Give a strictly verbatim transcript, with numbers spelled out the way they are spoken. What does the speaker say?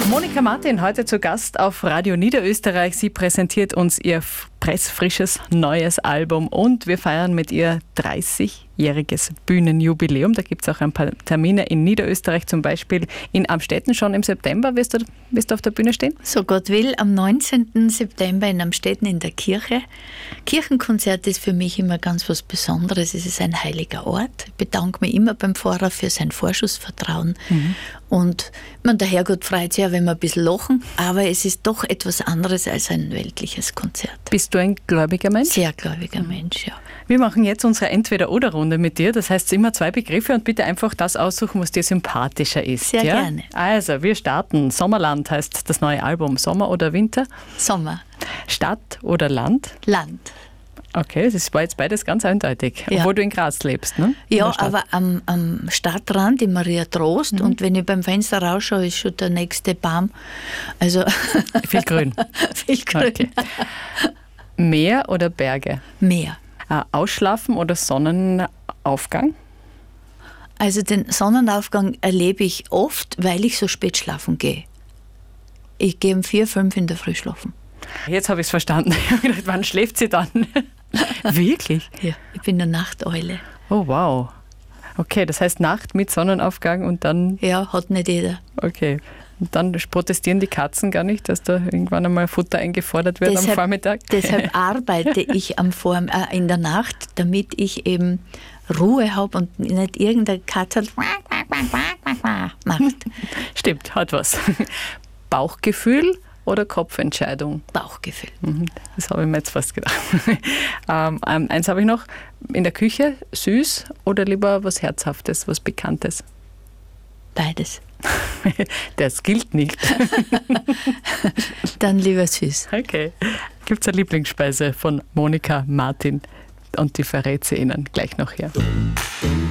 Monika Martin, heute zu Gast auf Radio Niederösterreich. Sie präsentiert uns ihr pressfrisches neues Album und wir feiern mit ihr dreißigjähriges Bühnenjubiläum. Da gibt es auch ein paar Termine in Niederösterreich, zum Beispiel in Amstetten schon im September. Wirst du, wirst du auf der Bühne stehen? So Gott will, am neunzehnten September in Amstetten in der Kirche. Kirchenkonzert ist für mich immer ganz was Besonderes. Es ist ein heiliger Ort. Ich bedanke mich immer beim Pfarrer für sein Vorschussvertrauen. Mhm. Und man, der Herrgott freut sich ja, wenn wir ein bisschen lachen, aber es ist doch etwas anderes als ein weltliches Konzert. Bist du ein gläubiger Mensch? Sehr gläubiger mhm. Mensch, ja. Wir machen jetzt unsere Entweder-Oder-Runde mit dir. Das heißt immer zwei Begriffe und bitte einfach das aussuchen, was dir sympathischer ist. Sehr ja? gerne. Also, wir starten. Sommerland heißt das neue Album. Sommer oder Winter? Sommer. Stadt oder Land? Land. Okay, das war jetzt beides ganz eindeutig, ja. obwohl du in Graz lebst, ne? Ja, aber am, am Stadtrand in Maria Trost mhm. und wenn ich beim Fenster rausschaue, ist schon der nächste Baum. Also viel Grün. Viel Grün. Okay. Meer oder Berge? Meer. Äh, Ausschlafen oder Sonnenaufgang? Also den Sonnenaufgang erlebe ich oft, weil ich so spät schlafen gehe. Ich gehe um vier, fünf in der Früh schlafen. Jetzt habe ich es verstanden. Ich habe gedacht, wann schläft sie dann? Wirklich? Ja, ich bin eine Nachteule. Oh, wow. Okay, das heißt Nacht mit Sonnenaufgang und dann... Ja, hat nicht jeder. Okay. Und dann protestieren die Katzen gar nicht, dass da irgendwann einmal Futter eingefordert wird deshalb, am Vormittag? Deshalb arbeite ich am Vor- äh, in der Nacht, damit ich eben Ruhe habe und nicht irgendeine Katze macht. Stimmt, hat was. Bauchgefühl oder Kopfentscheidung? Bauchgefühl. Das habe ich mir jetzt fast gedacht. ähm, eins habe ich noch. In der Küche süß oder lieber was Herzhaftes, was Bekanntes? Beides. Das gilt nicht. Dann lieber süß. Okay. Gibt es eine Lieblingsspeise von Monika Martin? Und die verrät sie Ihnen gleich noch her.